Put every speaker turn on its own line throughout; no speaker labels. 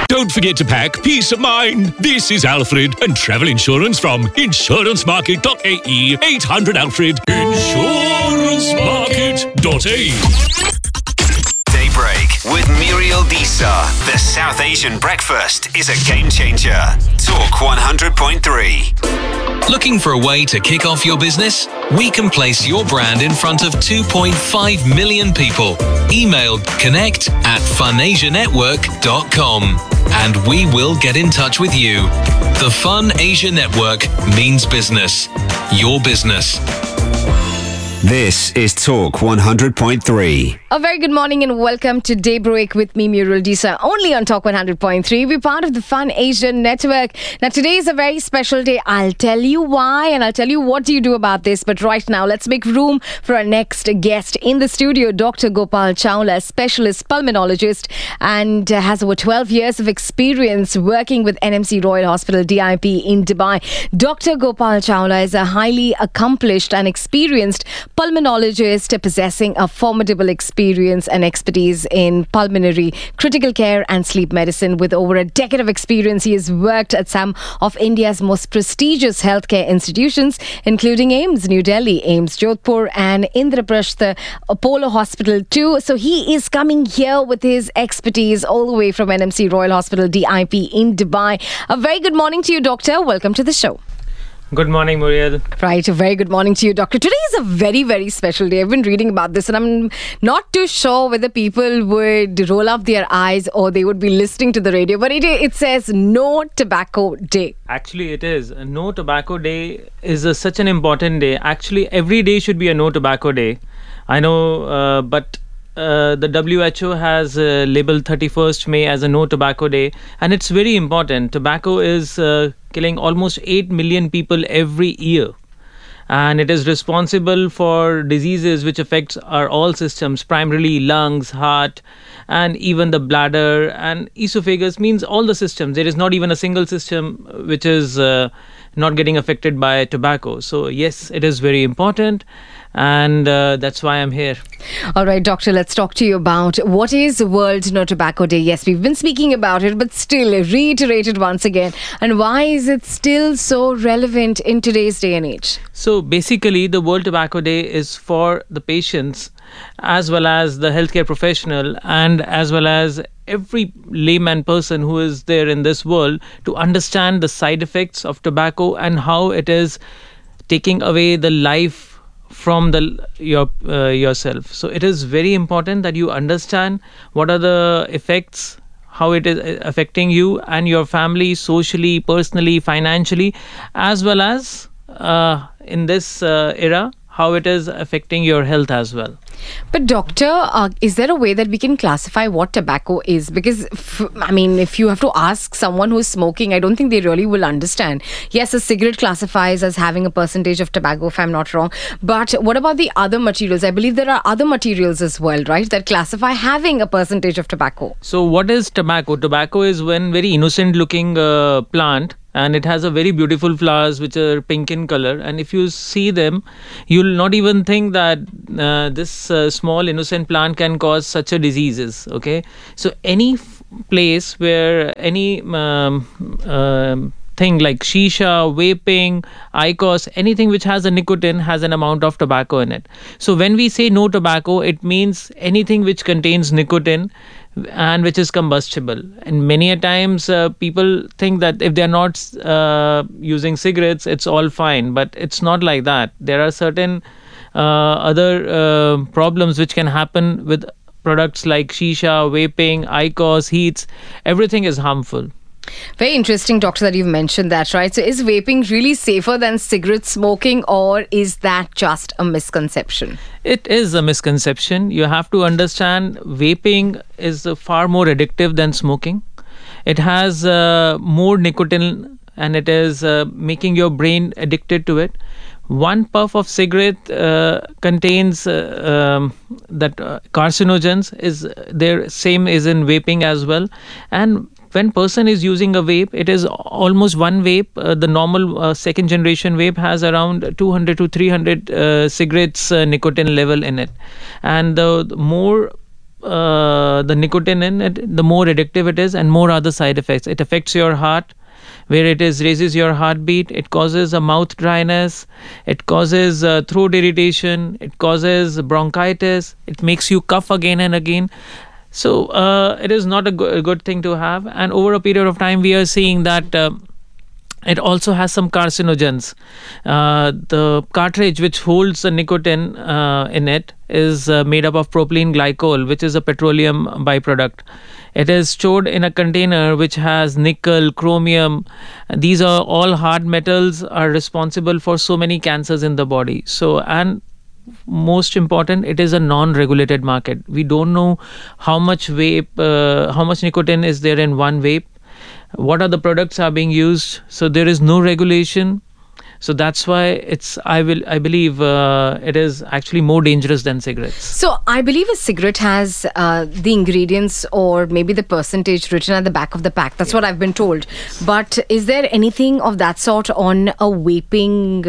Don't forget to pack peace of mind. This is Alfred and travel insurance from insurancemarket.ae 800 Alfred. Insurancemarket.ae.
Daybreak with Muriel Disa. The South Asian breakfast is a game changer. Talk 100.3.
Looking for a way to kick off your business? We can place your brand in front of 2.5 million people. Email connect@funasianetwork.com and we will get in touch with you. The Fun Asia Network means business. Your business.
This is Talk 100.3.
A very good morning and welcome to Daybreak with me, Muriel Disa, only on Talk 100.3. We're part of the Fun Asia Network. Now, today is a very special day. I'll tell you why and I'll tell you what do you do about this. But right now, let's make room for our next guest in the studio, Dr. Gopal Chawla, specialist pulmonologist and has over 12 years of experience working with NMC Royal Hospital, DIP, in Dubai. Dr. Gopal Chawla is a highly accomplished and experienced pulmonologist possessing a formidable experience and expertise in pulmonary, critical care and sleep medicine. With over a decade of experience, he has worked at some of India's most prestigious healthcare institutions, including AIIMS New Delhi, AIIMS Jodhpur and Indraprastha Apollo Hospital too. So he is coming here with his expertise all the way from NMC Royal Hospital, DIP in Dubai. A very good morning to you, Doctor. Welcome to the show.
Good morning, Muriel.
Right, a very good morning to you, Doctor. Today is a very, very special day. I've been reading about this and I'm not too sure whether people would roll up their eyes or they would be listening to the radio. But it says No Tobacco Day.
Actually, it is. No Tobacco Day is such an important day. Actually, every day should be a No Tobacco Day. I know, but the WHO has labeled 31st May as a No Tobacco Day. And it's very important. Tobacco is killing almost 8 million people every year. And it is responsible for diseases which affects our all systems, primarily lungs, heart, and even the bladder and esophagus, means all the systems. There is not even a single system which is not getting affected by tobacco. So yes, it is very important. And that's why I'm here.
All right, Doctor, let's talk to you about what is World No Tobacco Day. Yes, we've been speaking about it, but still reiterate it once again. And why is it still so relevant in today's day and age?
So basically, the World Tobacco Day is for the patients as well as the healthcare professional and as well as every layman person who is there in this world to understand the side effects of tobacco and how it is taking away the life from yourself. So it is very important that you understand what are the effects, how it is affecting you and your family, socially, personally, financially, as well as in this era, how it is affecting your health as well.
But doctor, is there a way that we can classify what tobacco is? Because, if you have to ask someone who's smoking, I don't think they really will understand. Yes, a cigarette classifies as having a percentage of tobacco, if I'm not wrong. But what about the other materials? I believe there are other materials as well, right, that classify having a percentage of tobacco.
So what is tobacco? Tobacco is one very innocent looking plant. And it has a very beautiful flowers which are pink in color. And if you see them, you'll not even think that this small innocent plant can cause such a diseases. Okay, so any place where any thing like shisha, vaping, IQOS, anything which has a nicotine has an amount of tobacco in it. So when we say no tobacco, it means anything which contains nicotine and which is combustible. And many a times people think that if they're not using cigarettes, it's all fine. But it's not like that. There are certain other problems which can happen with products like shisha, vaping, IQOS, heats. Everything is harmful.
Very interesting, Doctor, that you've mentioned that, right? So is vaping really safer than cigarette smoking, or is that just a misconception?
It is a misconception. You have to understand vaping is far more addictive than smoking. It has more nicotine and it is making your brain addicted to it. One puff of cigarette contains that carcinogens is there, same is in vaping as well. And when person is using a vape, it is almost one vape. The normal second generation vape has around 200 to 300 cigarettes nicotine level in it. And the more the nicotine in it, the more addictive it is, and more other side effects. It affects your heart, where it raises your heartbeat. It causes a mouth dryness. It causes throat irritation. It causes bronchitis. It makes you cough again and again. So it is not a good thing to have. And over a period of time, we are seeing that it also has some carcinogens. The cartridge which holds the nicotine in it is made up of propylene glycol, which is a petroleum byproduct. It is stored in a container which has nickel, chromium. These are all hard metals, are responsible for so many cancers in the body. So, and most important, it is a non-regulated market. We don't know how much how much nicotine is there in one vape, what are the products are being used. So there is no regulation. So that's why I believe it is actually more dangerous than cigarettes.
So I believe a cigarette has the ingredients or maybe the percentage written at the back of the pack. That's what I've been told. But is there anything of that sort on a vaping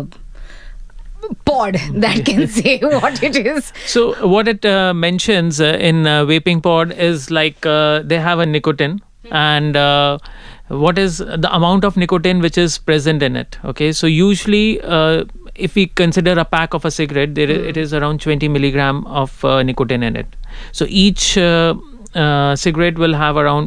pod that can say what it is?
So what it mentions in vaping pod is like they have a nicotine and what is the amount of nicotine which is present in it. Okay, so usually if we consider a pack of a cigarette, it is around 20 milligram of nicotine in it. So each cigarette will have around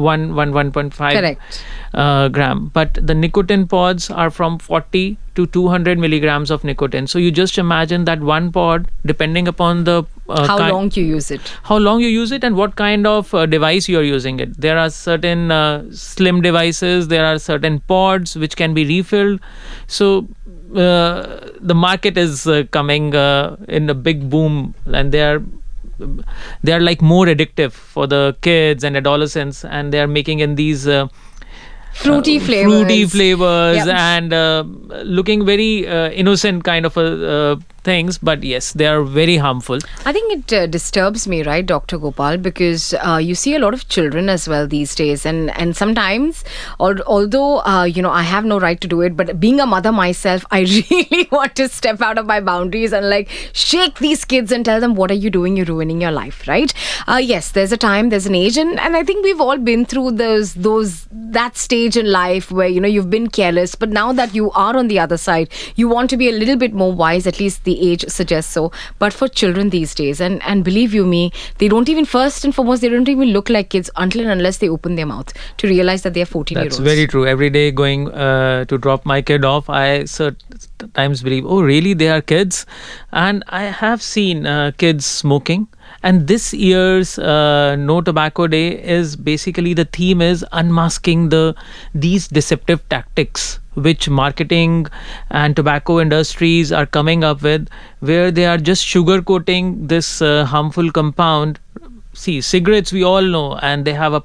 1.5 gram, but the nicotine pods are from 40 to 200 milligrams of nicotine. So you just imagine that one pod, depending upon the
how long you use it,
and what kind of device you are using it. There are certain slim devices, there are certain pods which can be refilled. So the market is coming in a big boom, and they are like more addictive for the kids and adolescents, and they are making in these
fruity flavors
yep. And looking very innocent kind of things, but yes, they are very harmful.
I think it disturbs me, right, Dr. Gopal, because you see a lot of children as well these days, and sometimes, although I have no right to do it, but being a mother myself, I really want to step out of my boundaries and like shake these kids and tell them, what are you doing? You're ruining your life, right? Yes, there's a time, there's an age, and I think we've all been through that stage in life where you've been careless, but now that you are on the other side, you want to be a little bit more wise. At least the age suggests so. But for children these days, and believe you me, they don't even, first and foremost, they don't even look like kids until and unless they open their mouth to realize that they are 14-year-olds.
That's very true. Every day going to drop my kid off, I sometimes believe, oh really, they are kids. And I have seen kids smoking. And this year's No Tobacco Day is basically, the theme is unmasking these deceptive tactics which marketing and tobacco industries are coming up with, where they are just sugarcoating this harmful compound. See, cigarettes we all know, and they have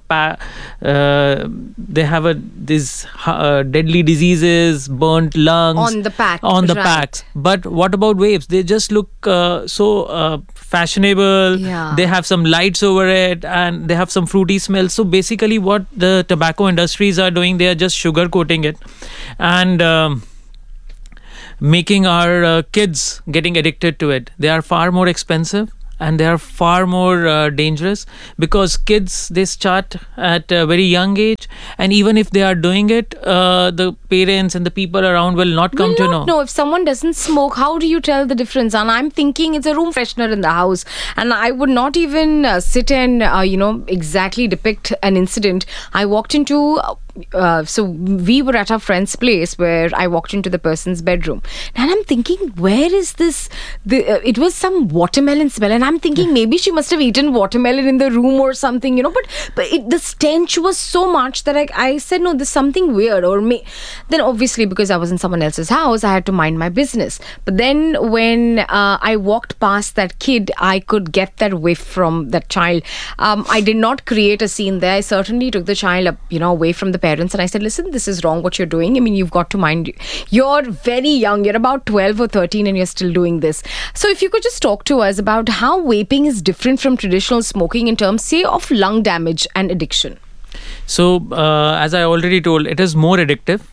these deadly diseases, burnt lungs
on the pack.
Packs. But what about vapes? They just look so fashionable.
Yeah.
They have some lights over it, and they have some fruity smell. So basically, what the tobacco industries are doing, they are just sugarcoating it, and making our kids getting addicted to it. They are far more expensive. And they are far more dangerous, because kids, they start at a very young age, and even if they are doing it, the parents and the people around will not come to know.
No, if someone doesn't smoke, how do you tell the difference? And I'm thinking it's a room freshener in the house, and I would not even sit and exactly depict an incident. I walked into so we were at our friend's place, where I walked into the person's bedroom, and I'm thinking, where is this? It was some watermelon smell, and I'm thinking maybe she must have eaten watermelon in the room or something, but the stench was so much that I said, no, there's something weird. Then obviously, because I was in someone else's house, I had to mind my business. But then when I walked past that kid, I could get that whiff from that child. I did not create a scene there. I certainly took the child up, away from the parents, and I said, listen, this is wrong what you're doing. I mean, you've got to mind, you're very young, you're about 12 or 13 and you're still doing this. So if you could just talk to us about how vaping is different from traditional smoking in terms, say, of lung damage and addiction.
So as I already told, it is more addictive.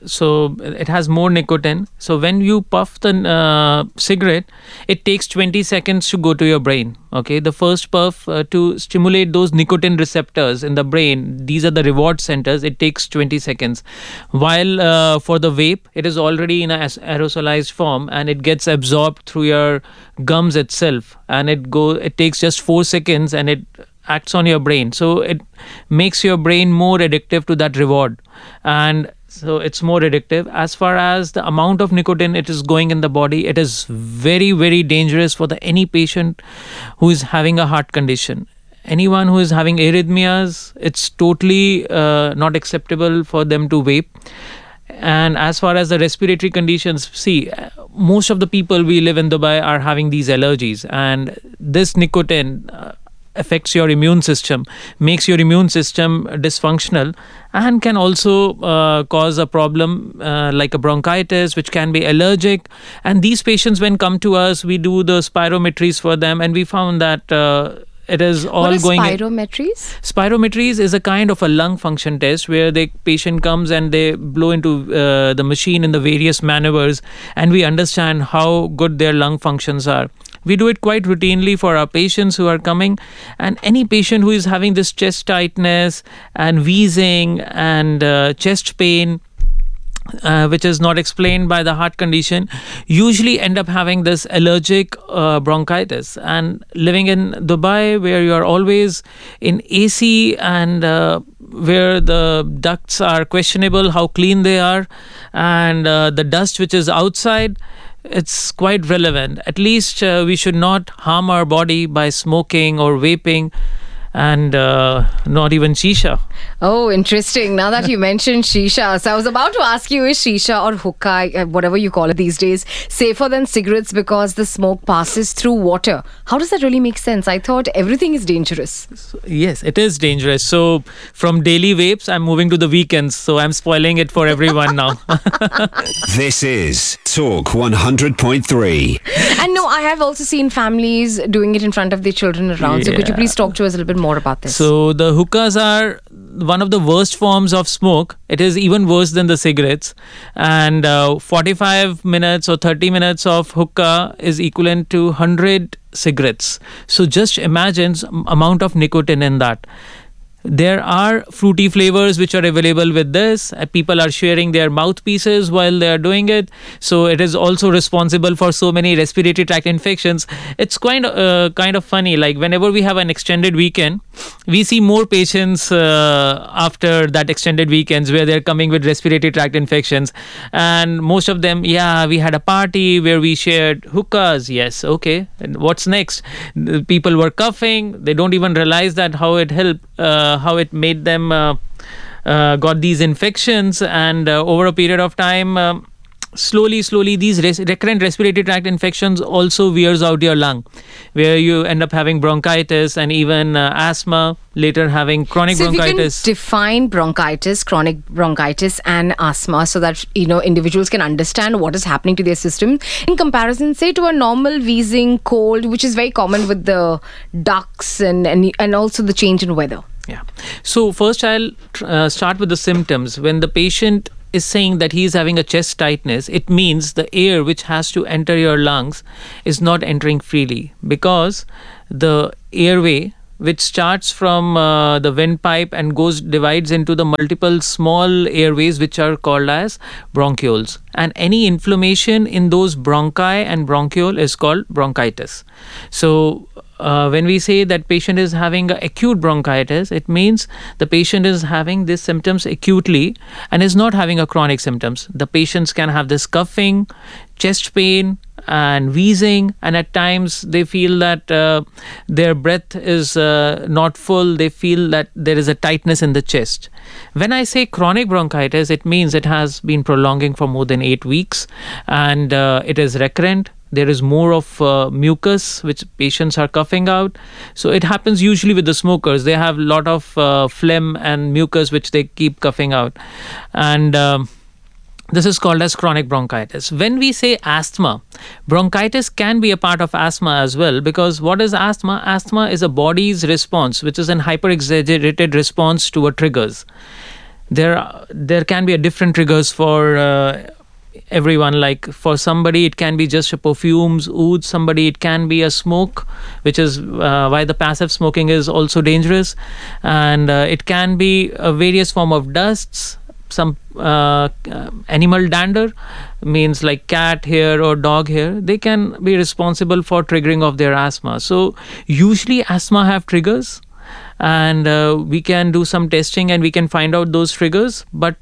so it has more nicotine. So when you puff the cigarette, it takes 20 seconds to go to your brain. Okay, the first puff to stimulate those nicotine receptors in the brain, these are the reward centers, it takes 20 seconds. While for the vape, it is already in an aerosolized form and it gets absorbed through your gums itself, and it takes just 4 seconds and it acts on your brain. So it makes your brain more addictive to that reward, and so it's more addictive. As far as the amount of nicotine it is going in the body, it is very, very dangerous for any patient who is having a heart condition. Anyone who is having arrhythmias, it's totally not acceptable for them to vape. And as far as the respiratory conditions, see, most of the people we live in Dubai are having these allergies, and this nicotine affects your immune system, makes your immune system dysfunctional, and can also cause a problem like a bronchitis, which can be allergic. And these patients, when come to us, we do the spirometries for them, and we found that it is all
what is
going.
Spirometries?
Spirometries is a kind of a lung function test where the patient comes and they blow into the machine in the various maneuvers, and we understand how good their lung functions are. We do it quite routinely for our patients who are coming, and any patient who is having this chest tightness and wheezing and chest pain, which is not explained by the heart condition, usually end up having this allergic bronchitis. And living in Dubai, where you are always in AC and where the ducts are questionable how clean they are, and the dust which is outside, it's quite relevant. At least we should not harm our body by smoking or vaping, and not even shisha.
Oh, interesting. Now that you mentioned shisha, so I was about to ask you, is shisha or hookah, whatever you call it these days, safer than cigarettes because the smoke passes through water? How does that really make sense? I thought everything is dangerous.
Yes, it is dangerous. So from daily vapes, I'm moving to the weekends. So I'm spoiling it for everyone now.
This is Talk 100.3.
And no, I have also seen families doing it in front of their children around. So could you please talk to us a little bit more about this?
So the hookahs are one of the worst forms of smoke. It is even worse than the cigarettes. And 45 minutes or 30 minutes of hookah is equivalent to 100 cigarettes. So just imagine amount of nicotine in that. There are fruity flavors which are available with this. People are sharing their mouthpieces while they are doing it. So it is also responsible for so many respiratory tract infections. It's kind of funny. Like whenever we have an extended weekend, we see more patients after that extended weekends where they're coming with respiratory tract infections. And most of them, yeah, we had a party where we shared hookahs. Yes, okay. And what's next? The people were coughing. They don't even realize that how it helped. How it made them got these infections, and over a period of time, slowly these recurrent respiratory tract infections also wears out your lung, where you end up having bronchitis and even asthma, later having chronic bronchitis.
If you can define bronchitis, chronic bronchitis and asthma, so that individuals can understand what is happening to their system in comparison, say, to a normal wheezing cold, which is very common with the ducts and also the change in weather.
Yeah. So first I'll start with the symptoms. When the patient is saying that he is having a chest tightness, it means the air which has to enter your lungs is not entering freely, because the airway, which starts from the windpipe and divides into the multiple small airways which are called as bronchioles, and any inflammation in those bronchi and bronchiole is called bronchitis. So when we say that patient is having acute bronchitis, it means the patient is having these symptoms acutely and is not having a chronic symptoms. The patients can have this coughing, chest pain and wheezing, and at times they feel that their breath is not full. They feel that there is a tightness in the chest. When I say chronic bronchitis, it means it has been prolonging for more than 8 weeks, and it is recurrent. There is more of mucus which patients are coughing out. So it happens usually with the smokers. They have a lot of phlegm and mucus which they keep coughing out. And this is called as chronic bronchitis. When we say asthma, bronchitis can be a part of asthma as well, because what is asthma? Asthma is a body's response, which is an hyper-exaggerated response to a triggers. there can be a different triggers for everyone. Like for somebody it can be just a perfumes oud, somebody it can be a smoke, which is why the passive smoking is also dangerous, and it can be a various form of dusts, some animal dander, means like cat hair or dog hair. They can be responsible for triggering of their asthma. So usually asthma have triggers, and we can do some testing and we can find out those triggers, but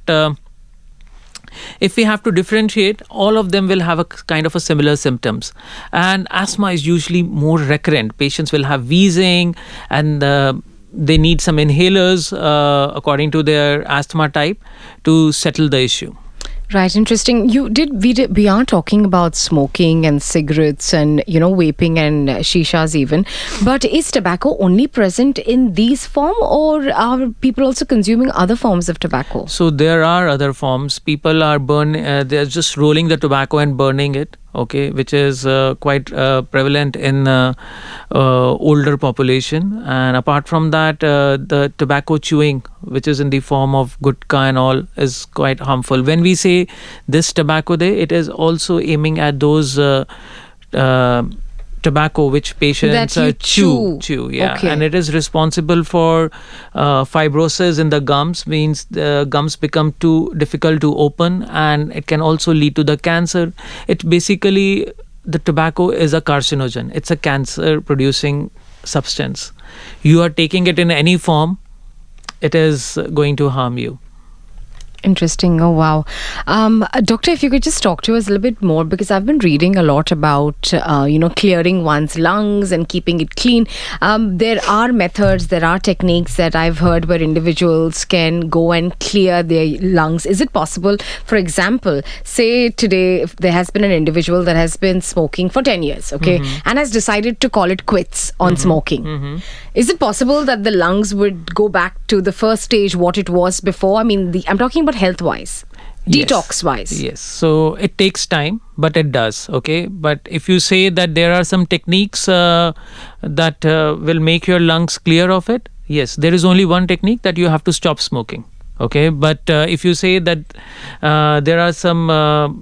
if we have to differentiate, all of them will have a kind of a similar symptoms, and asthma is usually more recurrent. Patients will have wheezing, and they need some inhalers according to their asthma type to settle the issue.
Right, interesting. We are talking about smoking and cigarettes and vaping and shishas even. But is tobacco only present in these form, or are people also consuming other forms of tobacco?
So there are other forms. People are they're just rolling the tobacco and burning it. Okay, which is quite prevalent in older population. And apart from that, the tobacco chewing, which is in the form of gutka and all, is quite harmful. When we say this tobacco day, it is also aiming at those tobacco which patients chew. Yeah,
okay.
And it is responsible for fibrosis in the gums, means the gums become too difficult to open, and it can also lead to the cancer. It basically, the tobacco is a carcinogen. It's a cancer producing substance. You are taking it in any form, it is going to harm you.
Interesting. Oh, wow. Doctor, if you could just talk to us a little bit more, because I've been reading a lot about, clearing one's lungs and keeping it clean. There are methods, there are techniques that I've heard where individuals can go and clear their lungs. Is it possible, for example, say today, if there has been an individual that has been smoking for 10 years, okay, and has decided to call it quits on smoking. Is it possible that the lungs would go back to the first stage, what it was before? I mean, I'm talking about health-wise, detox-wise.
Yes. So it takes time, but it does. Okay. But if you say that there are some techniques that will make your lungs clear of it, yes, there is only one technique, that you have to stop smoking. Okay. But if you say that there are some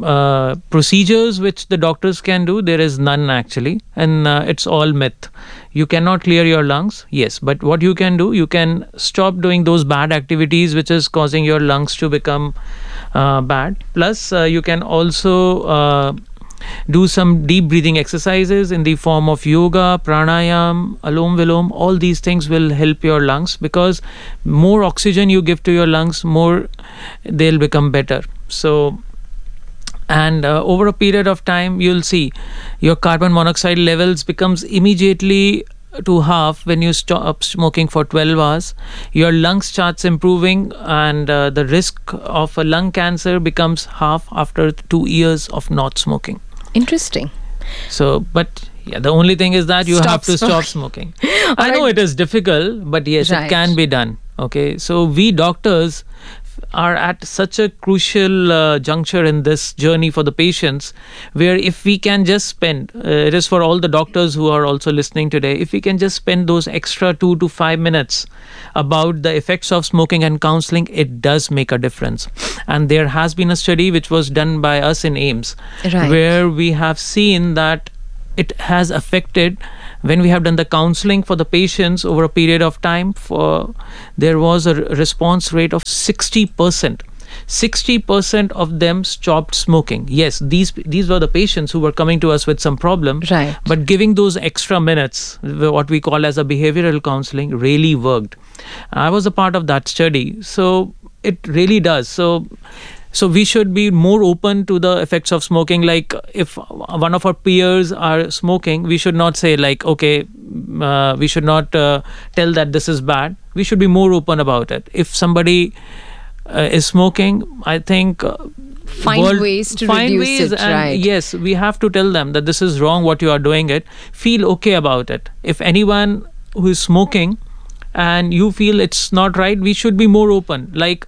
procedures which the doctors can do, there is none actually, and it's all myth. You cannot clear your lungs, yes, but what you can do, you can stop doing those bad activities which is causing your lungs to become bad. Plus you can also do some deep breathing exercises in the form of yoga, pranayam, alom vilom. All these things will help your lungs, because more oxygen you give to your lungs, more they'll become better. So, and over a period of time, you'll see your carbon monoxide levels becomes immediately to half when you stop smoking for 12 hours. Your lungs starts improving, and the risk of a lung cancer becomes half after 2 years of not smoking.
Interesting.
So, but yeah, the only thing is that you have to stop smoking. I know it is difficult, but yes, it can be done. Okay, so we doctors are at such a crucial juncture in this journey for the patients, where if we can just spend, it is for all the doctors who are also listening today, if we can just spend those extra 2 to 5 minutes about the effects of smoking and counseling, it does make a difference. And there has been a study which was done by us in AIIMS, where we have seen that it has affected, when we have done the counseling for the patients over a period of time, there was a response rate of 60%. 60% of them stopped smoking. Yes, these were the patients who were coming to us with some problem.
Right.
But giving those extra minutes, what we call as a behavioral counseling, really worked. I was a part of that study. So it really does. So we should be more open to the effects of smoking. Like if one of our peers are smoking, we should not say like, okay, we should not tell that this is bad. We should be more open about it. If somebody is smoking, I think
find ways to reduce it.
And
right.
Yes, we have to tell them that this is wrong what you are doing it. Feel okay about it. If anyone who is smoking and you feel it's not right, we should be more open. Like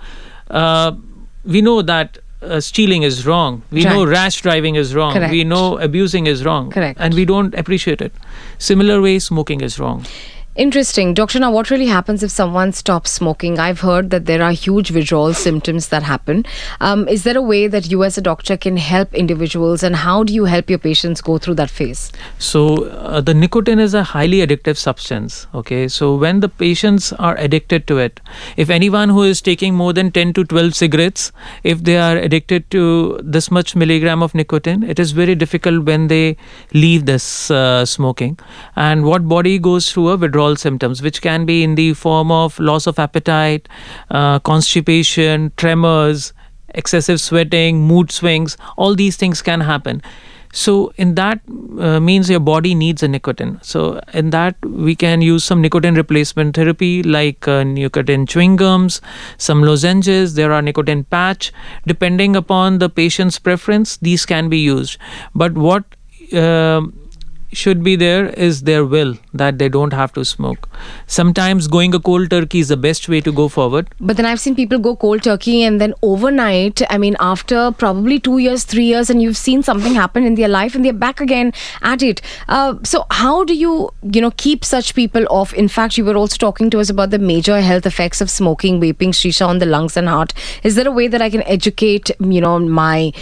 we know that stealing is wrong. We know rash driving is wrong.
Correct.
We know abusing is wrong.
Correct.
And we don't appreciate it. Similar way, smoking is wrong.
Interesting. Doctor, now what really happens if someone stops smoking? I've heard that there are huge withdrawal symptoms that happen. Is there a way that you as a doctor can help individuals, and how do you help your patients go through that phase?
So the nicotine is a highly addictive substance. Okay, so when the patients are addicted to it, if anyone who is taking more than 10 to 12 cigarettes, if they are addicted to this much milligram of nicotine, it is very difficult when they leave this smoking. And what body goes through a withdrawal symptoms, which can be in the form of loss of appetite, constipation, tremors, excessive sweating, mood swings. All these things can happen. So in that means your body needs a nicotine. So in that we can use some nicotine replacement therapy like nicotine chewing gums, some lozenges, there are nicotine patch. Depending upon the patient's preference, these can be used. But what should be there is their will that they don't have to smoke. Sometimes going a cold turkey is the best way to go forward.
But then I've seen people go cold turkey and then overnight, I mean, after probably 2 years, 3 years, and you've seen something happen in their life and they're back again at it. So how do you keep such people off? In fact, you were also talking to us about the major health effects of smoking, vaping, shisha on the lungs and heart. Is there a way that I can educate, my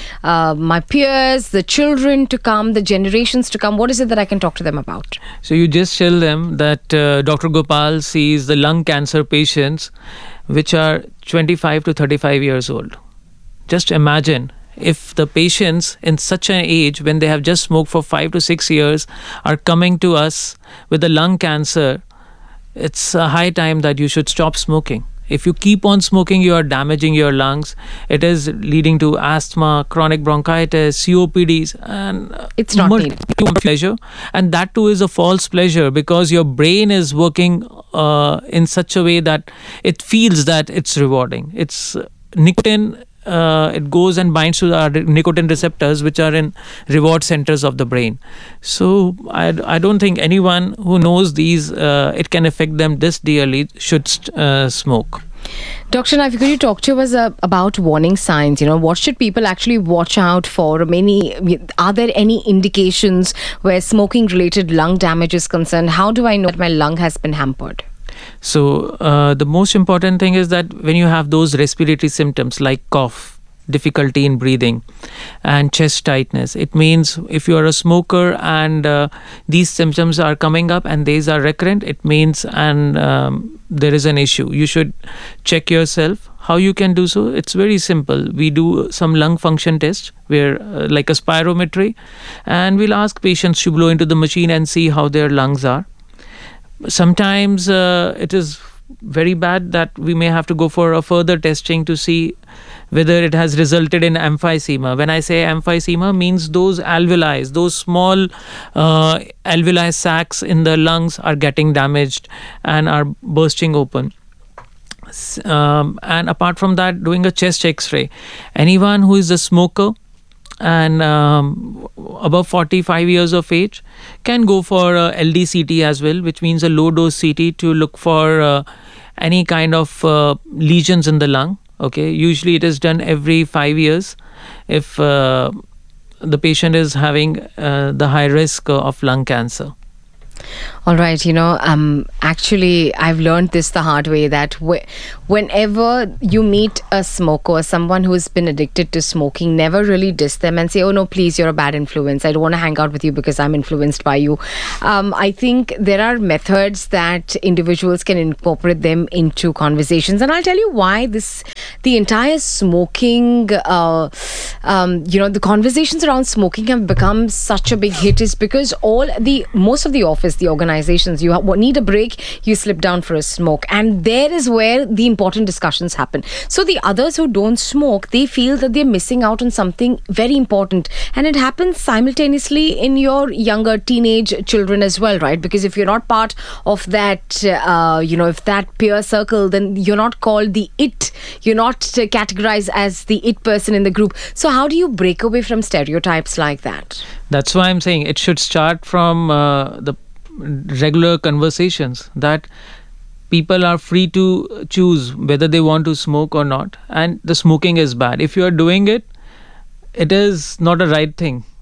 peers, the children to come, the generations to come? What is it that I can talk to them about?
So you just tell them that Dr. Gopal sees the lung cancer patients which are 25 to 35 years old. Just imagine if the patients in such an age, when they have just smoked for 5 to 6 years, are coming to us with the lung cancer. It's a high time that you should stop smoking. If you keep on smoking, you are damaging your lungs. It is leading to asthma, chronic bronchitis, COPDs, and
it's not needed.
Pleasure. And that too is a false pleasure, because your brain is working in such a way that it feels that it's rewarding. It's nicotine. It goes and binds to our nicotine receptors, which are in reward centers of the brain. So I don't think anyone who knows these, it can affect them this dearly, should smoke.
Dr. Naif, could you talk to us about warning signs? What should people actually watch out for? Are there any indications where smoking-related lung damage is concerned? How do I know that my lung has been hampered?
So the most important thing is that when you have those respiratory symptoms like cough, difficulty in breathing, and chest tightness, it means if you are a smoker and these symptoms are coming up and these are recurrent, it means there is an issue. You should check yourself. How you can do so? It's very simple. We do some lung function tests where like a spirometry, and we'll ask patients to blow into the machine and see how their lungs are. Sometimes it is very bad that we may have to go for a further testing to see whether it has resulted in emphysema. When I say emphysema, means those alveoli, those small alveoli sacs in the lungs are getting damaged and are bursting open. And apart from that, doing a chest x-ray. Anyone who is a smoker and above 45 years of age can go for LDCT as well, which means a low dose CT to look for any kind of lesions in the lung. Okay, usually it is done every 5 years if the patient is having the high risk of lung cancer.
All right, actually, I've learned this the hard way, that whenever you meet a smoker or someone who's been addicted to smoking, never really diss them and say, oh no, please, you're a bad influence. I don't want to hang out with you because I'm influenced by you. I think there are methods that individuals can incorporate them into conversations. And I'll tell you why the entire smoking, the conversations around smoking have become such a big hit is because most of the office, the organizations, you need a break, you slip down for a smoke, and there is where the important discussions happen. So the others who don't smoke, they feel that they're missing out on something very important, and it happens simultaneously in your younger teenage children as well, right? Because if you're not part of that if that peer circle, then you're not called the it, you're not categorized as the it person in the group. So how do you break away from stereotypes like that?
That's why I'm saying it should start from the regular conversations, that people are free to choose whether they want to smoke or not, and the smoking is bad. If you are doing it, it is not a right thing.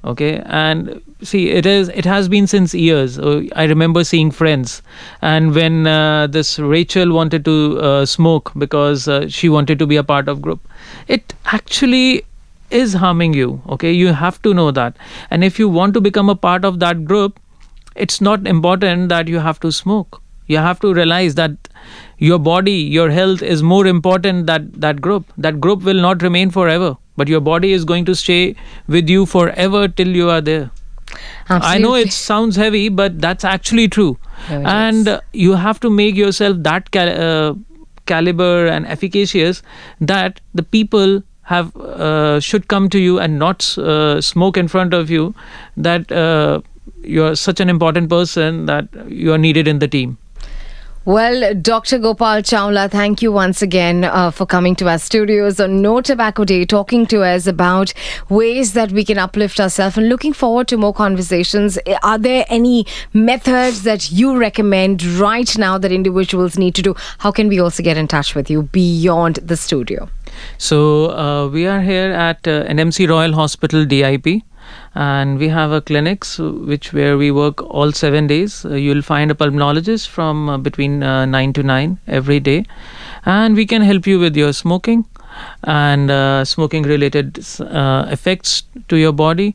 Okay, and see, it has been since years. I remember seeing Friends, and when this Rachel wanted to smoke because she wanted to be a part of group, it actually is harming you. Okay, you have to know that, and if you want to become a part of that group, it's not important that you have to smoke. You have to realize that your body, your health is more important than that group. That group will not remain forever, but your body is going to stay with you forever till you are there.
Absolutely.
I know it sounds heavy, but that's actually true.
No, it
And
is.
you have to make yourself that caliber and efficacious that the people have should come to you and not smoke in front of you, that you're such an important person that you are needed in the team.
Well, Dr. Gopal Chawla, thank you once again for coming to our studios on No Tobacco Day, talking to us about ways that we can uplift ourselves, and looking forward to more conversations. Are there any methods that you recommend right now that individuals need to do? How can we also get in touch with you beyond the studio?
So we are here at NMC Royal Hospital DIP, and we have a clinics where we work all 7 days. You'll find a pulmonologist from between 9 to 9 every day, and we can help you with your smoking and smoking related effects to your body.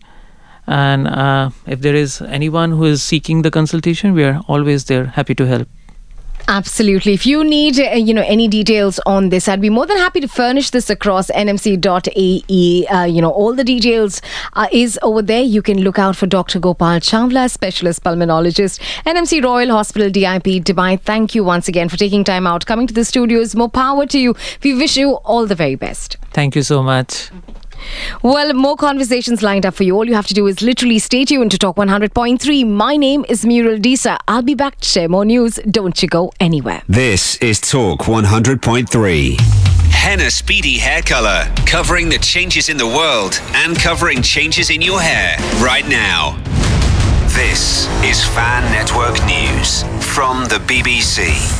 And if there is anyone who is seeking the consultation, we are always there, happy to help.
Absolutely. If you need, any details on this, I'd be more than happy to furnish this across nmc.ae. All the details is over there. You can look out for Dr. Gopal Chawla, specialist pulmonologist, NMC Royal Hospital, DIP, Dubai. Thank you once again for taking time out, coming to the studios. More power to you. We wish you all the very best.
Thank you so much.
Well, more conversations lined up for you. All you have to do is literally stay tuned to Talk 100.3. My name is Muriel Disa. I'll be back to share more news. Don't you go anywhere.
This is Talk 100.3. Henna Speedy Hair Color, covering the changes in the world and covering changes in your hair right now. This is Fan Network News from the BBC.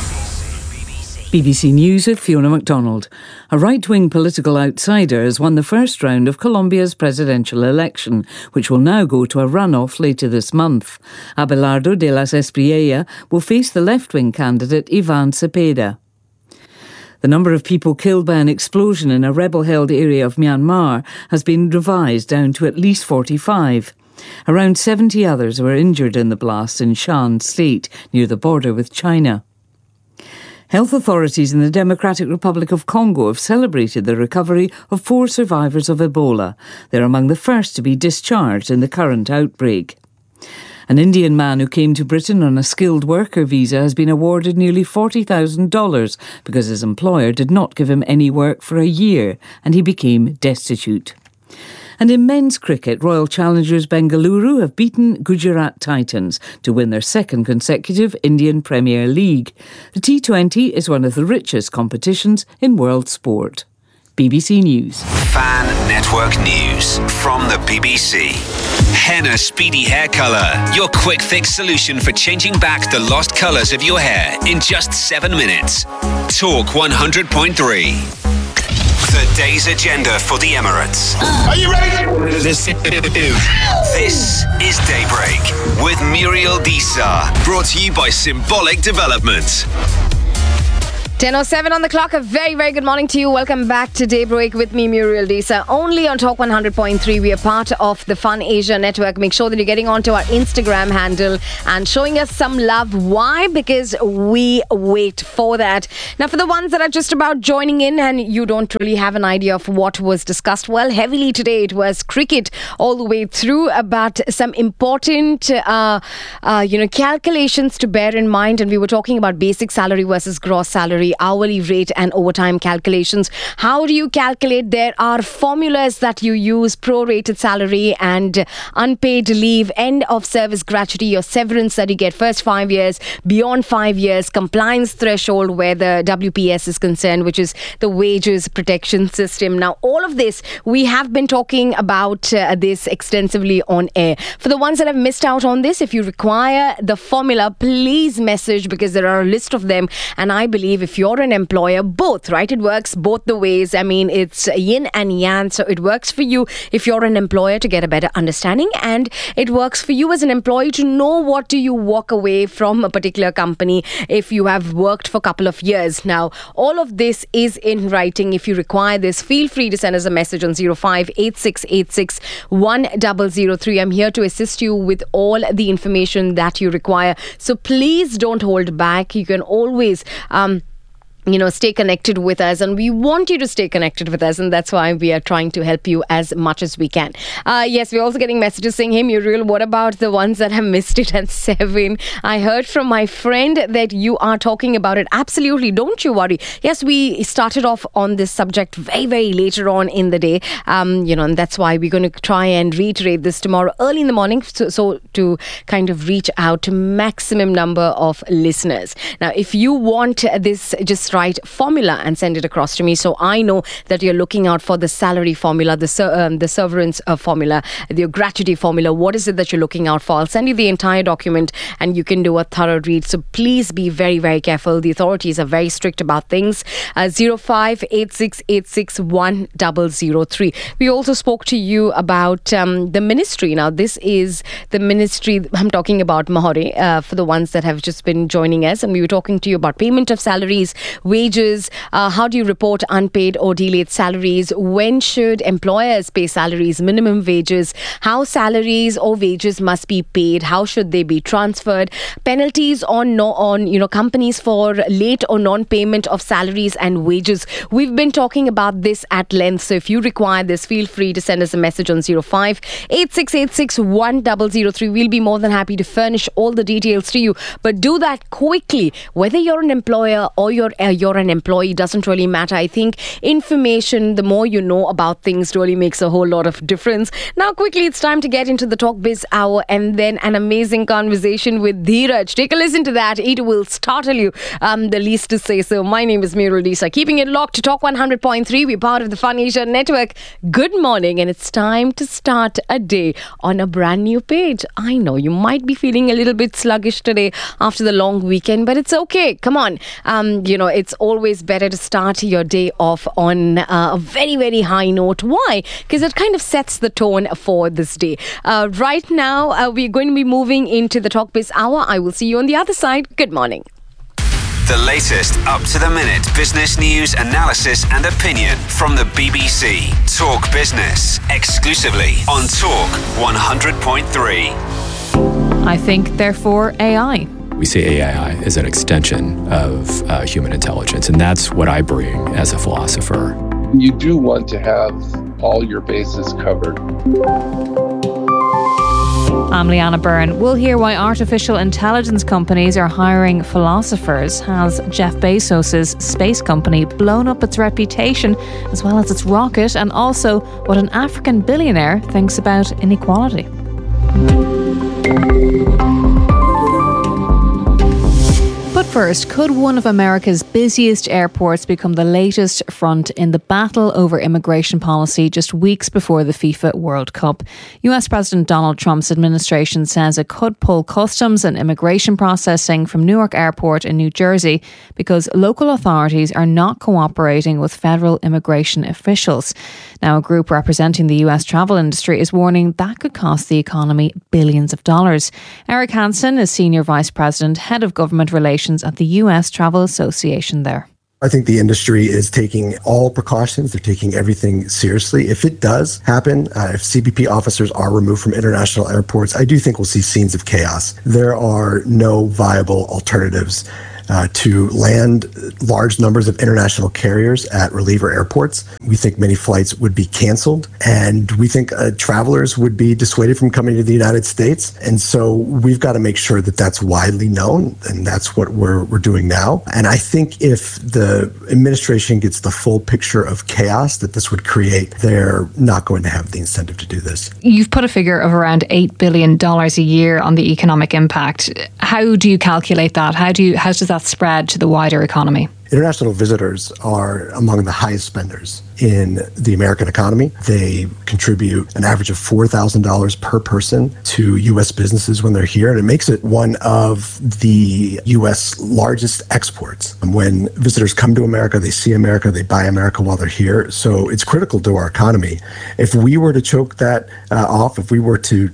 BBC News with Fiona MacDonald. A right-wing political outsider has won the first round of Colombia's presidential election, which will now go to a runoff later this month. Abelardo de las Espriella will face the left-wing candidate Ivan Cepeda. The number of people killed by an explosion in a rebel-held area of Myanmar has been revised down to at least 45. Around 70 others were injured in the blast in Shan State, near the border with China. Health authorities in the Democratic Republic of Congo have celebrated the recovery of 4 survivors of Ebola. They're among the first to be discharged in the current outbreak. An Indian man who came to Britain on a skilled worker visa has been awarded nearly $40,000 because his employer did not give him any work for a year and he became destitute. And in men's cricket, Royal Challengers Bengaluru have beaten Gujarat Titans to win their second consecutive Indian Premier League. The T20 is one of the richest competitions in world sport. BBC News.
Fan Network News from the BBC. Henna Speedy Hair Color, your quick fix solution for changing back the lost colours of your hair in just 7 minutes. Talk 100.3. The day's agenda for the Emirates.
Are you ready?
This is Daybreak with Muriel Disa. Brought to you by Symbolic Development.
10:07 on the clock. A very, very good morning to you. Welcome back to Daybreak with me, Muriel Disa. Only on Talk 100.3. We are part of the Fun Asia Network. Make sure that you're getting onto our Instagram handle and showing us some love. Why? Because we wait for that. Now, for the ones that are just about joining in and you don't really have an idea of what was discussed, well, heavily today it was cricket all the way through, but some important, calculations to bear in mind. And we were talking about basic salary versus gross salary, hourly rate and overtime calculations. How do you calculate? There are formulas that you use: prorated salary and unpaid leave, end of service gratuity, your severance that you get first 5 years, beyond 5 years, compliance threshold where the WPS is concerned, which is the wages protection system. Now, all of this, we have been talking about this extensively on air. For the ones that have missed out on this, if you require the formula, please message, because there are a list of them, and I believe if if you're an employer, both, right? It works both the ways. I mean, it's yin and yang. So it works for you if you're an employer to get a better understanding, and it works for you as an employee to know what do you walk away from a particular company if you have worked for a couple of years. Now, all of this is in writing. If you require this, feel free to send us a message on 0586861003. I'm here to assist you with all the information that you require. So please don't hold back. You can always stay connected with us, and we want you to stay connected with us, and that's why we are trying to help you as much as we can. Yes, we're also getting messages saying, hey Muriel, what about the ones that have missed it at 7? I heard from my friend that you are talking about it. Absolutely, don't you worry. Yes, we started off on this subject very, very later on in the day, and that's why we're going to try and reiterate this tomorrow early in the morning, so to kind of reach out to maximum number of listeners. Now, if you want this, just write formula and send it across to me, so I know that you're looking out for the salary formula, the severance formula, the gratuity formula. What is it that you're looking out for? I'll send you the entire document and you can do a thorough read. So please be very, very careful. The authorities are very strict about things. 0586861003. We also spoke to you about the ministry. Now, this is the ministry I'm talking about, Mahore, for the ones that have just been joining us, and we were talking to you about payment of salaries, wages, how do you report unpaid or delayed salaries, when should employers pay salaries, minimum wages, how salaries or wages must be paid, how should they be transferred, penalties on companies for late or non-payment of salaries and wages. We've been talking about this at length, so if you require this, feel free to send us a message on 0586861003. We'll be more than happy to furnish all the details to you, but do that quickly. Whether you're an employer or you're an employee, doesn't really matter. I think information, the more you know about things, really makes a whole lot of difference. Now, quickly, it's time to get into the Talk Biz Hour, and then an amazing conversation with Dheeraj. Take a listen to that. It will startle you, the least to say so. My name is Muriel Disa. Keeping it locked to Talk 100.3. We're part of the Fun Asia Network. Good morning, and it's time to start a day on a brand new page. I know you might be feeling a little bit sluggish today after the long weekend, but it's okay. Come on. It's always better to start your day off on a very, very high note. Why? Because it kind of sets the tone for this day. Right now, we're going to be moving into the Talk Biz Hour. I will see you on the other side. Good morning.
The latest up-to-the-minute business news, analysis and opinion from the BBC. Talk Business, exclusively on Talk 100.3.
I think, therefore, AI.
We see AI as an extension of human intelligence, and that's what I bring as a philosopher.
You do want to have all your bases covered.
I'm Leanna Byrne. We'll hear why artificial intelligence companies are hiring philosophers. Has Jeff Bezos' space company blown up its reputation as well as its rocket? And also what an African billionaire thinks about inequality. But first, could one of America's busiest airports become the latest front in the battle over immigration policy just weeks before the FIFA World Cup? US President Donald Trump's administration says it could pull customs and immigration processing from Newark Airport in New Jersey because local authorities are not cooperating with federal immigration officials. Now, a group representing the US travel industry is warning that could cost the economy billions of dollars. Eric Hansen is Senior Vice President, Head of Government Relations at the US Travel Association there.
I think the industry is taking all precautions. They're taking everything seriously. If it does happen, if CBP officers are removed from international airports, I do think we'll see scenes of chaos. There are no viable alternatives to land large numbers of international carriers at reliever airports. We think many flights would be canceled, and we think travelers would be dissuaded from coming to the United States. And so we've got to make sure that that's widely known, and that's what we're doing now. And I think if the administration gets the full picture of chaos that this would create, they're not going to have the incentive to do this.
You've put a figure of around $8 billion a year on the economic impact. How do you calculate that? How does that spread to the wider economy?
International visitors are among the highest spenders in the American economy. They contribute an average of $4,000 per person to U.S. businesses when they're here, and it makes it one of the U.S. largest exports. When visitors come to America, they see America, they buy America while they're here, so it's critical to our economy. If we were to choke that off, if we were to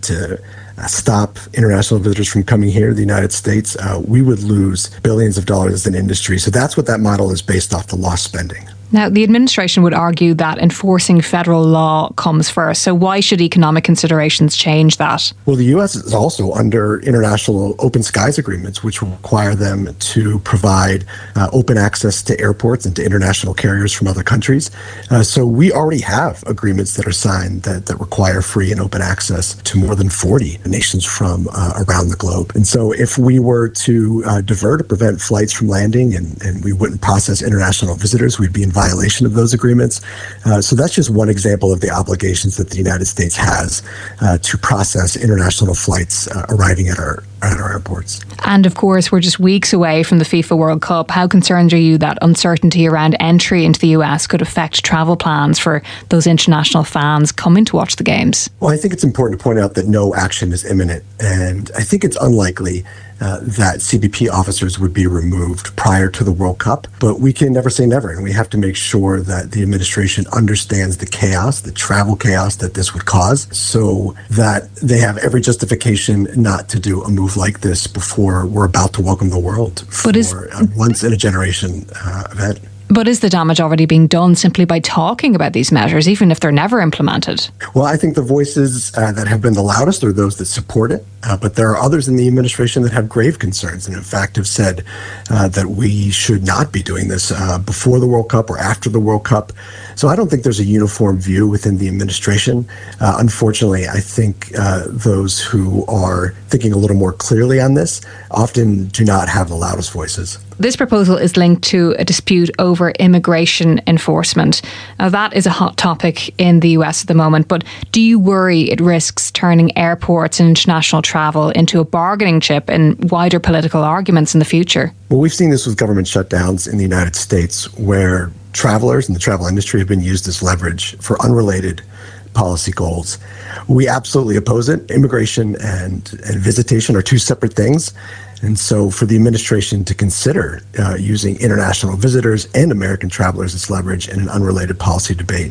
stop international visitors from coming here to the United States, we would lose billions of dollars as an industry. So that's what that model is based off, the lost spending.
Now, the administration would argue that enforcing federal law comes first. So why should economic considerations change that?
Well, the U.S. is also under international open skies agreements, which require them to provide open access to airports and to international carriers from other countries. So we already have agreements that are signed that require free and open access to more than 40 nations from around the globe. And so if we were to divert or prevent flights from landing and we wouldn't process international visitors, we'd be in violation of those agreements. So that's just one example of the obligations that the United States has to process international flights arriving at our airports.
And of course, we're just weeks away from the FIFA World Cup. How concerned are you that uncertainty around entry into the US could affect travel plans for those international fans coming to watch the games?
Well, I think it's important to point out that no action is imminent, and I think it's unlikely that CBP officers would be removed prior to the World Cup. But we can never say never, and we have to make sure that the administration understands the chaos, the travel chaos that this would cause, so that they have every justification not to do a move like this before we're about to welcome the world for a once-in-a-generation event.
But is the damage already being done simply by talking about these measures, even if they're never implemented?
Well, I think the voices that have been the loudest are those that support it. But there are others in the administration that have grave concerns and, in fact, have said that we should not be doing this before the World Cup or after the World Cup. So I don't think there's a uniform view within the administration. Unfortunately, I think those who are thinking a little more clearly on this often do not have the loudest voices.
This proposal is linked to a dispute over immigration enforcement. Now, that is a hot topic in the US at the moment, but do you worry it risks turning airports and international travel into a bargaining chip in wider political arguments in the future?
Well, we've seen this with government shutdowns in the United States, where travelers and the travel industry have been used as leverage for unrelated policy goals. We absolutely oppose it. Immigration and visitation are two separate things. And so for the administration to consider using international visitors and American travelers as leverage in an unrelated policy debate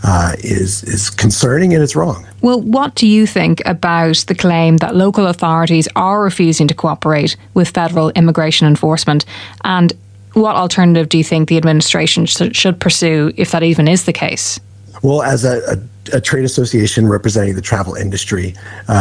is concerning, and it's wrong.
Well, what do you think about the claim that local authorities are refusing to cooperate with federal immigration enforcement? And what alternative do you think the administration should pursue if that even is the case?
Well, as a trade association representing the travel industry,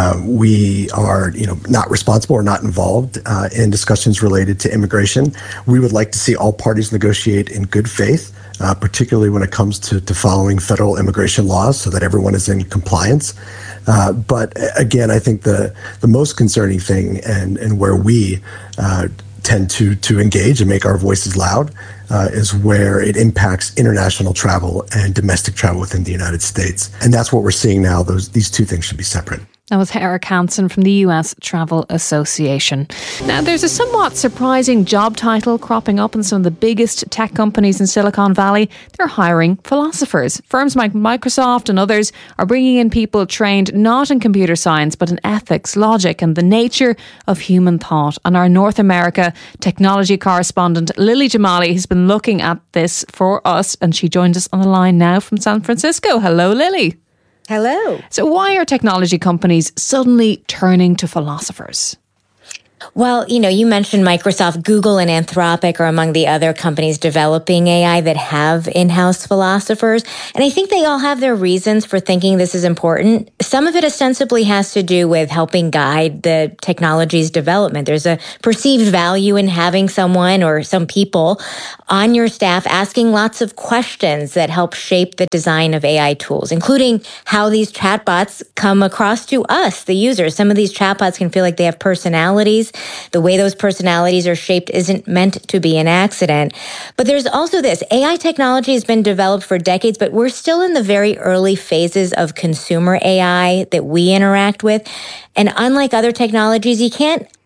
we are, not responsible or not involved in discussions related to immigration. We would like to see all parties negotiate in good faith, particularly when it comes to following federal immigration laws, so that everyone is in compliance. But again, I think the most concerning thing and where we tend to engage and make our voices loud is where it impacts international travel and domestic travel within the United States. And that's what we're seeing now. These two things should be separate.
That was Eric Hansen from the US Travel Association. Now, there's a somewhat surprising job title cropping up in some of the biggest tech companies in Silicon Valley. They're hiring philosophers. Firms like Microsoft and others are bringing in people trained not in computer science, but in ethics, logic, and the nature of human thought. And our North America technology correspondent, Lily Jamali, has been looking at this for us, and she joins us on the line now from San Francisco. Hello, Lily.
Hello.
So why are technology companies suddenly turning to philosophers?
Well, you mentioned Microsoft, Google, and Anthropic are among the other companies developing AI that have in-house philosophers. And I think they all have their reasons for thinking this is important. Some of it ostensibly has to do with helping guide the technology's development. There's a perceived value in having someone or some people on your staff asking lots of questions that help shape the design of AI tools, including how these chatbots come across to us, the users. Some of these chatbots can feel like they have personalities. The way those personalities are shaped isn't meant to be an accident. But there's also this. AI technology has been developed for decades, but we're still in the very early phases of consumer AI that we interact with. And unlike other technologies, you can't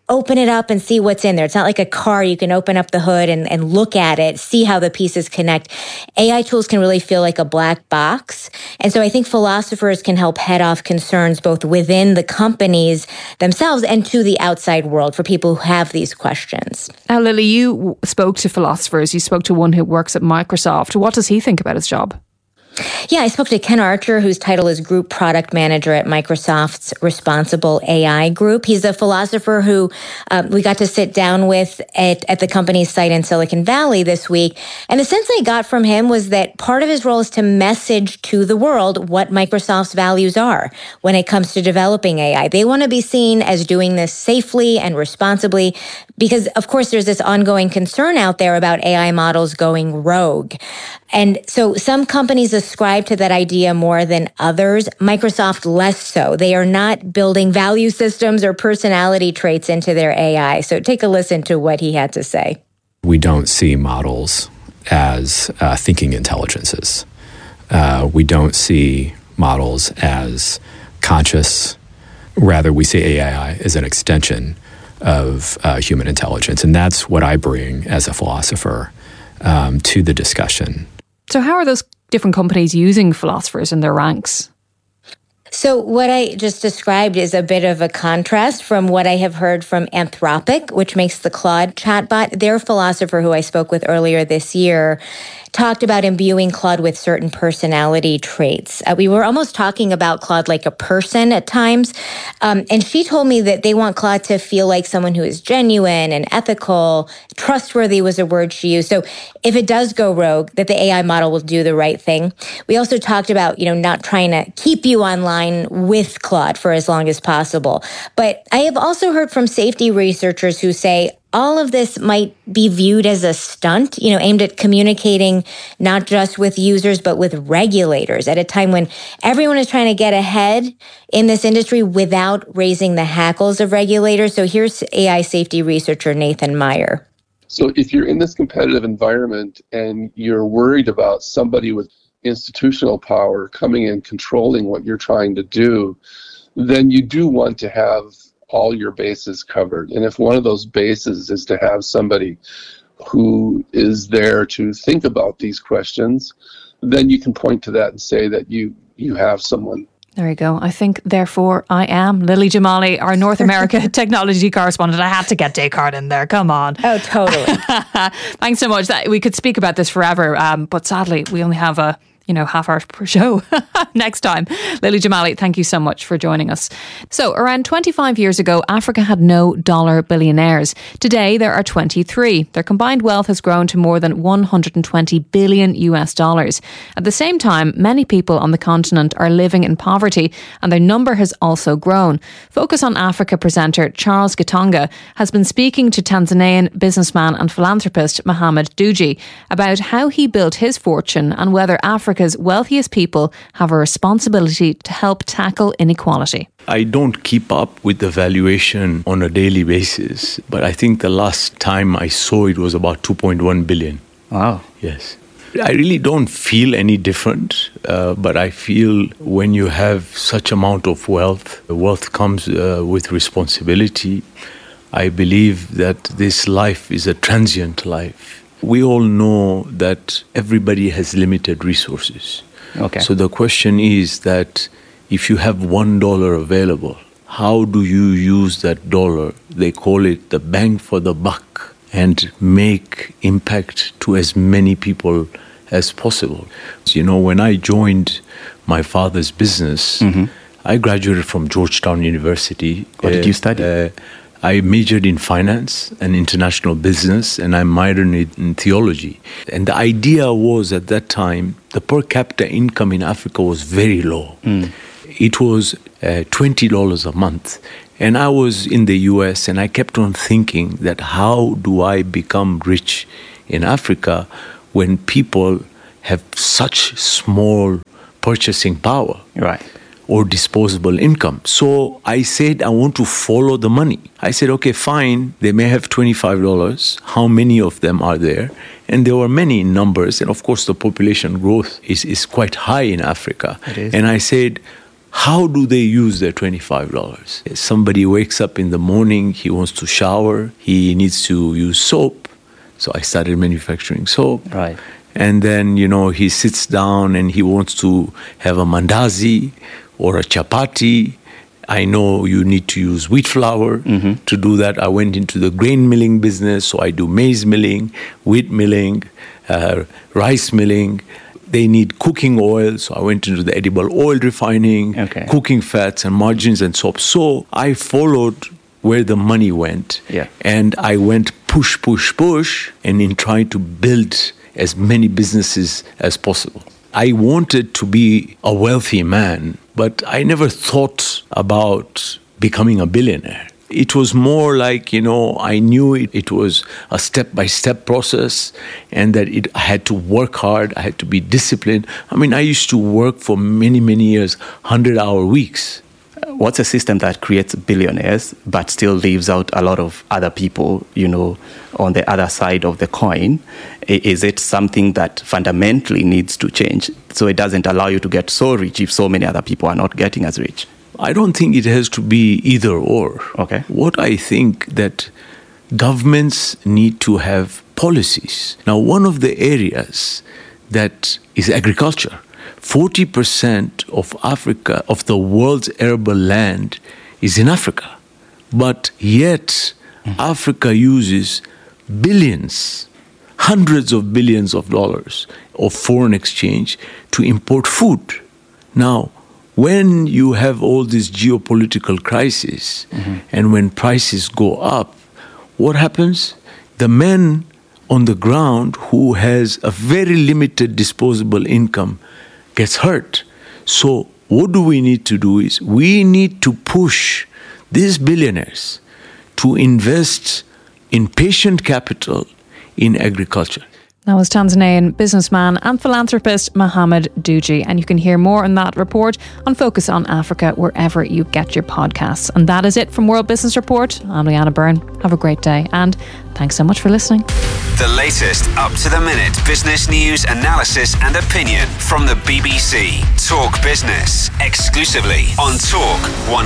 open it up and see what's in there. It's not like a car. You can open up the hood and look at it, see how the pieces connect. AI tools can really feel like a black box. And so I think philosophers can help head off concerns both within the companies themselves and to the outside world for people who have these questions.
Now, Lily, you spoke to philosophers. You spoke to one who works at Microsoft. What does he think about his job?
Yeah, I spoke to Ken Archer, whose title is Group Product Manager at Microsoft's Responsible AI Group. He's a philosopher who we got to sit down with at the company's site in Silicon Valley this week. And the sense I got from him was that part of his role is to message to the world what Microsoft's values are when it comes to developing AI. They want to be seen as doing this safely and responsibly because, of course, there's this ongoing concern out there about AI models going rogue. And so some companies ascribe to that idea more than others. Microsoft less so. They are not building value systems or personality traits into their AI. So take a listen to what he had to say.
We don't see models as thinking intelligences. We don't see models as conscious. Rather, we see AI as an extension of human intelligence. And that's what I bring as a philosopher to the discussion.
So how are those different companies using philosophers in their ranks?
So what I just described is a bit of a contrast from what I have heard from Anthropic, which makes the Claude chatbot. Their philosopher, who I spoke with earlier this year, talked about imbuing Claude with certain personality traits. We were almost talking about Claude like a person at times. And she told me that they want Claude to feel like someone who is genuine and ethical. Trustworthy was a word she used. So if it does go rogue, that the AI model will do the right thing. We also talked about, not trying to keep you online with Claude for as long as possible. But I have also heard from safety researchers who say, all of this might be viewed as a stunt, aimed at communicating not just with users, but with regulators at a time when everyone is trying to get ahead in this industry without raising the hackles of regulators. So here's AI safety researcher Nathan Meyer.
So if you're in this competitive environment and you're worried about somebody with institutional power coming in, controlling what you're trying to do, then you do want to have all your bases covered. And if one of those bases is to have somebody who is there to think about these questions, then you can point to that and say that you have someone.
There you go. I think, therefore, I am Lily Jamali, our North America technology correspondent. I had to get Descartes in there. Come on.
Oh, totally.
Thanks so much. We could speak about this forever, but sadly, we only have a half hour per show next time. Lily Jamali, thank you so much for joining us. So around 25 years ago, Africa had no dollar billionaires. Today, there are 23. Their combined wealth has grown to more than $120 billion US. At the same time, many people on the continent are living in poverty and their number has also grown. Focus on Africa presenter Charles Gitonga has been speaking to Tanzanian businessman and philanthropist Mohamed Dewji about how he built his fortune and whether Africa's wealthiest people have a responsibility to help tackle inequality.
I don't keep up with the valuation on a daily basis, but I think the last time I saw it was about 2.1 billion.
Wow.
Yes. I really don't feel any different, but I feel when you have such amount of wealth, the wealth comes with responsibility. I believe that this life is a transient life. We all know that everybody has limited resources.
Okay.
So the question is that if you have $1 available, how do you use that dollar? They call it the bang for the buck, and make impact to as many people as possible. When I joined my father's business, I graduated from Georgetown University.
What did you study?
I majored in finance and international business, and I minored in theology. And the idea was at that time, the per capita income in Africa was very low. It was $20 a month. And I was in the US, and I kept on thinking that how do I become rich in Africa when people have such small purchasing power?
Right.
Or disposable income. So I said, I want to follow the money. I said, okay, fine, they may have $25. How many of them are there? And there were many in numbers. And of course, the population growth is quite high in Africa.
It is.
And I said, how do they use their $25? Somebody wakes up in the morning, he wants to shower, he needs to use soap. So I started manufacturing soap.
Right.
And then, he sits down and he wants to have a mandazi or a chapati. I know you need to use wheat flour to do that. I went into the grain milling business, so I do maize milling, wheat milling, rice milling. They need cooking oil, so I went into the edible oil refining, cooking fats and margarines and soap. So I followed where the money went, and I went push, and in trying to build as many businesses as possible. I wanted to be a wealthy man, but I never thought about becoming a billionaire. It was more like, I knew it was a step-by-step process and that I had to work hard, I had to be disciplined. I used to work for many, many years, 100-hour weeks.
What's a system that creates billionaires but still leaves out a lot of other people, on the other side of the coin? Is it something that fundamentally needs to change so it doesn't allow you to get so rich if so many other people are not getting as rich?
I don't think it has to be either or.
Okay.
What I think that governments need to have policies. Now, one of the areas that is agriculture. 40% of Africa, of the world's arable land, is in Africa. But yet, Africa uses billions, hundreds of billions of dollars of foreign exchange to import food. Now, when you have all this geopolitical crisis and when prices go up, what happens? The man on the ground who has a very limited disposable income gets hurt. So what do we need to do is we need to push these billionaires to invest in patient capital in agriculture.
That was Tanzanian businessman and philanthropist Mohamed Dewji. And you can hear more on that report on Focus on Africa wherever you get your podcasts. And that is it from World Business Report. I'm Leanna Byrne. Have a great day. And thanks so much for listening.
The latest up-to-the-minute business news, analysis and opinion from the BBC. Talk Business. Exclusively on Talk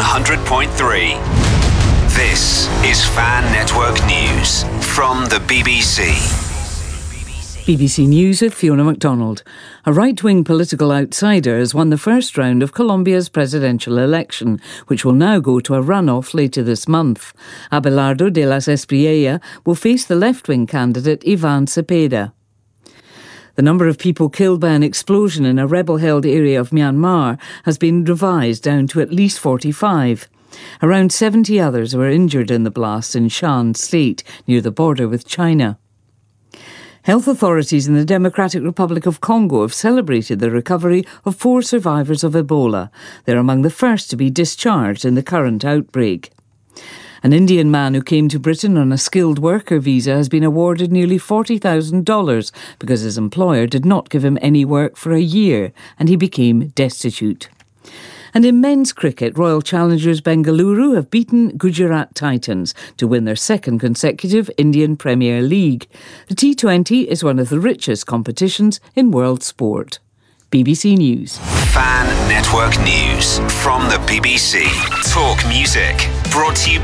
100.3. This is Fan Network News from the BBC.
BBC News with Fiona MacDonald. A right-wing political outsider has won the first round of Colombia's presidential election, which will now go to a runoff later this month. Abelardo de las Espriella will face the left-wing candidate Ivan Cepeda. The number of people killed by an explosion in a rebel-held area of Myanmar has been revised down to at least 45. Around 70 others were injured in the blast in Shan State, near the border with China. Health authorities in the Democratic Republic of Congo have celebrated the recovery of 4 survivors of Ebola. They're among the first to be discharged in the current outbreak. An Indian man who came to Britain on a skilled worker visa has been awarded nearly $40,000 because his employer did not give him any work for a year and he became destitute. And in men's cricket, Royal Challengers Bengaluru have beaten Gujarat Titans to win their second consecutive Indian Premier League. The T20 is one of the richest competitions in world sport. BBC News.
Fan Network News from the BBC. Talk Music. Brought to you